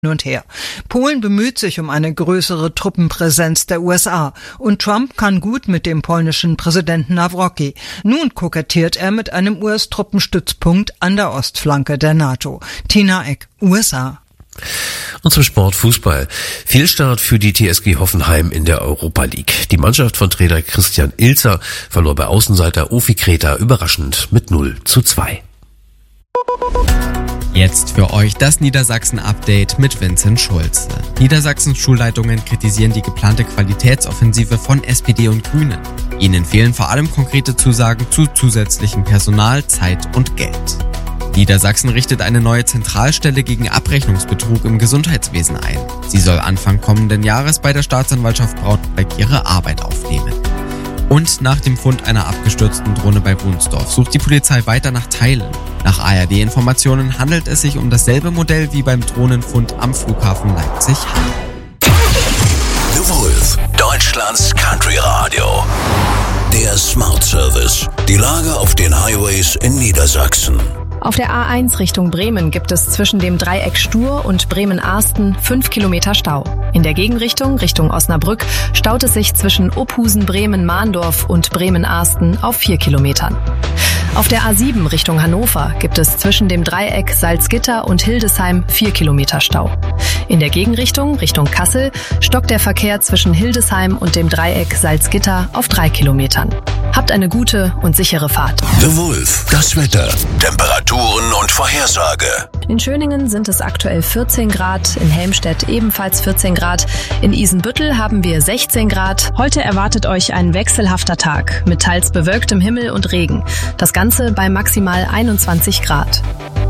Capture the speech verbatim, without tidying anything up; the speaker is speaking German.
und her. Polen bemüht sich um eine größere Truppenpräsenz der U S A und Trump kann gut mit dem polnischen Präsidenten Nawrocki. Nun kokettiert er mit einem U S-Truppenstützpunkt an der Ostflanke der NATO. Tina Eck, U S A. Und zum Sport Fußball. Fehlstart für die T S G Hoffenheim in der Europa League. Die Mannschaft von Trainer Christian Ilzer verlor bei Außenseiter Ofi Kreta überraschend mit null zu zwei. Jetzt für euch das Niedersachsen-Update mit Vincent Schulze. Niedersachsens Schulleitungen kritisieren die geplante Qualitätsoffensive von S P D und Grünen. Ihnen fehlen vor allem konkrete Zusagen zu zusätzlichem Personal, Zeit und Geld. Niedersachsen richtet eine neue Zentralstelle gegen Abrechnungsbetrug im Gesundheitswesen ein. Sie soll Anfang kommenden Jahres bei der Staatsanwaltschaft Braunschweig ihre Arbeit aufnehmen. Und nach dem Fund einer abgestürzten Drohne bei Wunsdorf sucht die Polizei weiter nach Teilen. Nach A R D-Informationen handelt es sich um dasselbe Modell wie beim Drohnenfund am Flughafen Leipzig-Halle. The Wolf, Deutschlands Country Radio. Der Smart Service. Die Lage auf den Highways in Niedersachsen. Auf der A eins Richtung Bremen gibt es zwischen dem Dreieck Stur und Bremen-Arsten fünf Kilometer Stau. In der Gegenrichtung, Richtung Osnabrück, staut es sich zwischen Ophusen, Bremen-Mahndorf und Bremen-Arsten auf vier Kilometern. Auf der A sieben Richtung Hannover gibt es zwischen dem Dreieck Salzgitter und Hildesheim vier Kilometer Stau. In der Gegenrichtung, Richtung Kassel, stockt der Verkehr zwischen Hildesheim und dem Dreieck Salzgitter auf drei Kilometern. Habt eine gute und sichere Fahrt. The Wolf, das Wetter, Temperaturen und Vorhersage. In Schöningen sind es aktuell vierzehn Grad, in Helmstedt ebenfalls vierzehn Grad, in Isenbüttel haben wir sechzehn Grad. Heute erwartet euch ein wechselhafter Tag mit teils bewölktem Himmel und Regen. Das Ganze bei maximal einundzwanzig Grad.